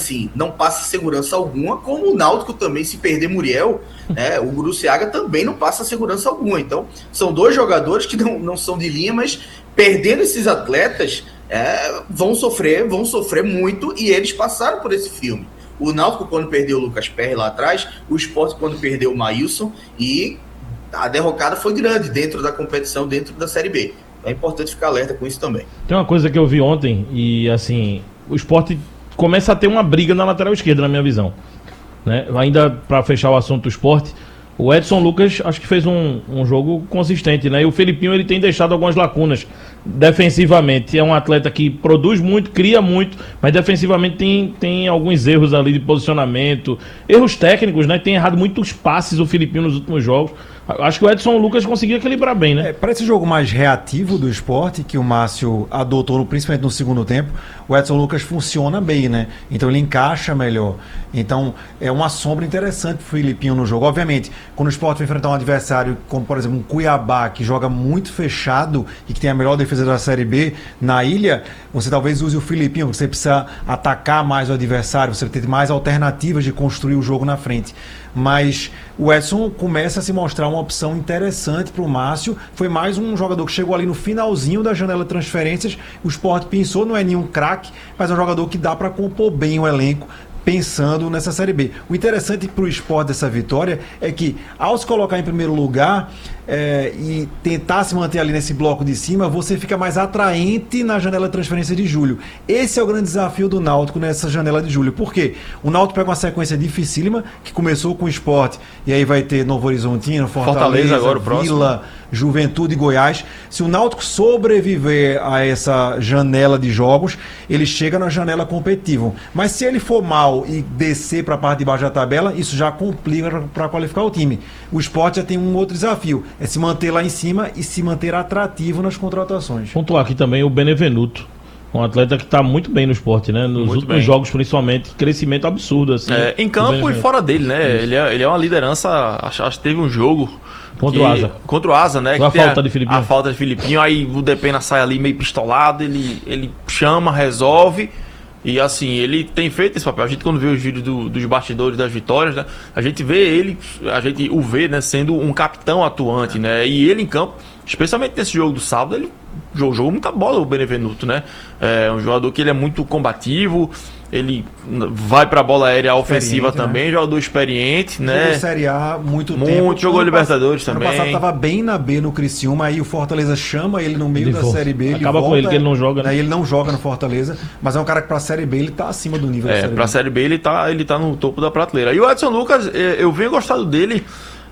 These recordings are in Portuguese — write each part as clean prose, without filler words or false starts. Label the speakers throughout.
Speaker 1: assim, não passa segurança alguma, como o Náutico também, se perder Muriel, o Guruciaga também não passa segurança alguma. Então, são dois jogadores que não são de linha, mas perdendo esses atletas, vão sofrer muito, e eles passaram por esse filme. O Náutico, quando perdeu o Lucas Perry lá atrás, o Sport, quando perdeu o Maílson, e a derrocada foi grande dentro da competição, dentro da Série B. É importante ficar alerta com isso também.
Speaker 2: Tem uma coisa que eu vi ontem, e assim, o Sport começa a ter uma briga na lateral esquerda, na minha visão, né? Ainda para fechar o assunto do Sport, o Edson Lucas acho que fez um jogo consistente, né? E o Felipinho, ele tem deixado algumas lacunas defensivamente. É um atleta que produz muito, cria muito, mas defensivamente tem alguns erros ali de posicionamento, erros técnicos, né? Tem errado muitos passes o Felipinho nos últimos jogos. Acho que o Edson Lucas conseguiu equilibrar bem, né?
Speaker 3: Para esse jogo mais reativo do Sport, que o Márcio adotou, principalmente no segundo tempo, o Edson Lucas funciona bem, né? Então ele encaixa melhor. Então é uma sombra interessante pro Felipinho no jogo. Obviamente, quando o Sport vai enfrentar um adversário como, por exemplo, um Cuiabá, que joga muito fechado e que tem a melhor defesa da Série B na ilha, você talvez use o Felipinho, porque você precisa atacar mais o adversário, você tem mais alternativas de construir o jogo na frente. Mas o Edson começa a se mostrar uma opção interessante para o Márcio. Foi mais um jogador que chegou ali no finalzinho da janela de transferências. O Sport pensou, não é nenhum craque, mas é um jogador que dá para compor bem o elenco, pensando nessa Série B. O interessante para o Sport dessa vitória é que, ao se colocar em primeiro lugar e tentar se manter ali nesse bloco de cima, você fica mais atraente na janela de transferência de julho. Esse é o grande desafio do Náutico nessa janela de julho. Por quê? O Náutico pega uma sequência dificílima, que começou com o Sport, e aí vai ter Novo Horizontino, Fortaleza agora, Vila, Juventude e Goiás. Se o Náutico sobreviver a essa janela de jogos, ele chega na janela competitiva. Mas se ele for mal e descer para a parte de baixo da tabela, isso já complica para qualificar o time. O Sport já tem um outro desafio, é se manter lá em cima e se manter atrativo nas contratações.
Speaker 2: Pontuar aqui também o Benevenuto, um atleta que está muito bem no Sport, né? Nos muito últimos bem. Jogos, principalmente, crescimento absurdo, assim.
Speaker 4: Em campo e fora dele, né? Ele é uma liderança. Acho que teve um jogo
Speaker 2: contra o Asa.
Speaker 4: Contra o Asa, né?
Speaker 2: A falta de Felipinho.
Speaker 4: A falta de Felipinho. Aí o Depena sai ali meio pistolado, ele chama, resolve. E assim, ele tem feito esse papel. A gente, quando vê os vídeos dos bastidores das vitórias, né? A gente o vê, né, sendo um capitão atuante, né? E ele em campo, especialmente nesse jogo do sábado, ele jogou muita bola, o Benevenuto, né? É um jogador que ele é muito combativo, ele vai pra bola aérea ofensiva também, né? Jogador experiente, né?
Speaker 3: Jogou Série A muito tempo.
Speaker 4: Jogou Libertadores também.
Speaker 3: Ano passado tava bem na B no Criciúma, aí o Fortaleza chama ele no meio da Série B.
Speaker 2: Acaba com ele, que ele não joga, né?
Speaker 3: Ele não joga no Fortaleza, mas é um cara que pra Série B ele tá acima do nível da Série B.
Speaker 4: Pra Série B ele tá no topo da prateleira. E o Edson Lucas, eu venho gostado dele.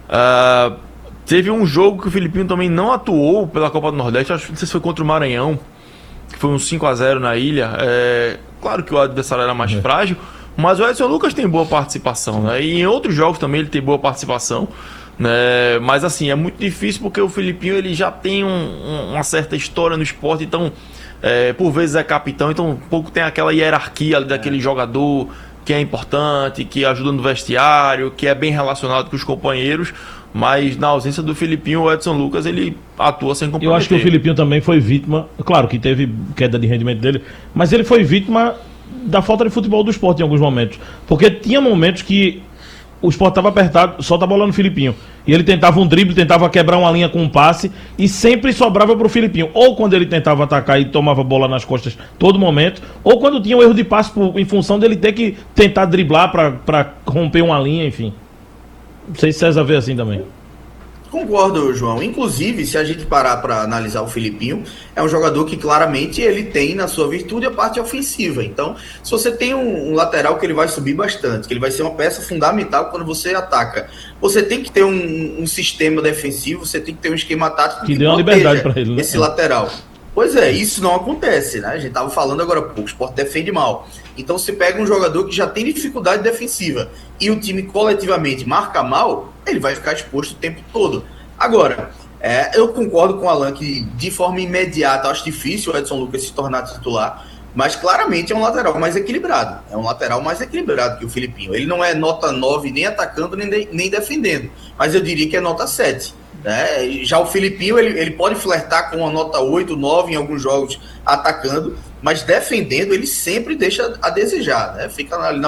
Speaker 4: Teve um jogo que o Felipinho também não atuou pela Copa do Nordeste, acho que não sei se foi contra o Maranhão, que foi um 5-0 na ilha. Claro que o adversário era mais frágil, mas o Edson Lucas tem boa participação, né? E em outros jogos também ele tem boa participação, né? Mas assim, é muito difícil porque o Felipinho ele já tem uma certa história no esporte, então por vezes é capitão, então um pouco tem aquela hierarquia ali daquele jogador que é importante, que ajuda no vestiário, que é bem relacionado com os companheiros. Mas na ausência do Felipinho, o Edson Lucas ele atua sem comprometer.
Speaker 2: Eu acho que o Felipinho também foi vítima, claro que teve queda de rendimento dele, mas ele foi vítima da falta de futebol do Sport em alguns momentos, porque tinha momentos que o Sport estava apertado, solta a bola no Felipinho, e ele tentava um drible, tentava quebrar uma linha com um passe, e sempre sobrava pro Felipinho, ou quando ele tentava atacar e tomava a bola nas costas todo momento, ou quando tinha um erro de passe em função dele ter que tentar driblar para romper uma linha, enfim. Não sei se César vê assim também.
Speaker 1: Concordo, João. Inclusive, se a gente parar para analisar o Felipinho, é um jogador que claramente ele tem na sua virtude a parte ofensiva. Então, se você tem um lateral que ele vai subir bastante, que ele vai ser uma peça fundamental quando você ataca, você tem que ter um sistema defensivo, você tem que ter um esquema tático
Speaker 2: que dê uma liberdade para ele, né?
Speaker 1: Esse lateral. Pois é, isso não acontece, né? A gente estava falando agora há pouco, o Sport defende mal. Então você pega um jogador que já tem dificuldade defensiva e o time coletivamente marca mal, ele vai ficar exposto o tempo todo. Agora, eu concordo com o Alan que de forma imediata eu acho difícil o Edson Lucas se tornar titular, mas claramente é um lateral mais equilibrado. É um lateral mais equilibrado que o Felipinho. Ele não é nota 9 nem atacando nem defendendo, mas eu diria que é nota 7. Já o Felipinho ele pode flertar com uma nota 8, 9 em alguns jogos atacando, mas defendendo ele sempre deixa a desejar, né? Fica ali na